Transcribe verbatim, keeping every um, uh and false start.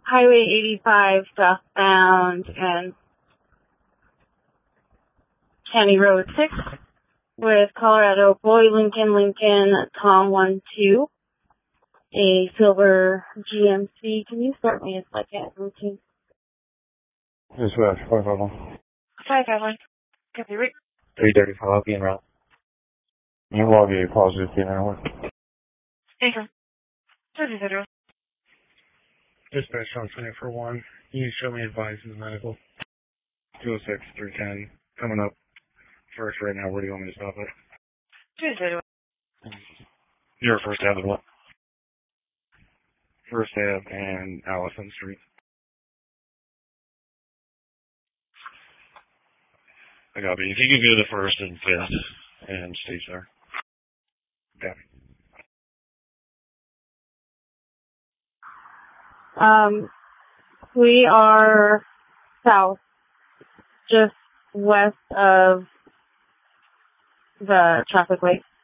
Highway eighty-five southbound and County Road six with Colorado Boy Lincoln Lincoln Tom one two, a silver G M C. Can you start me a second, routine? This is West, five five one. five five one. Copy, right? three thirty-five, I'll be en route. You log a positive P N R one. Anchor. thirty zero. Dispatch on twenty for one. You can show me advice in the medical. two oh six, three ten. Coming up first right now. Where do you want me to stop at? two zero. You're First Ave, what? First Ave and Allison Street. I got you. If you could go to First and Fifth and stay there. Got it. Um, we are south, just west of the traffic light.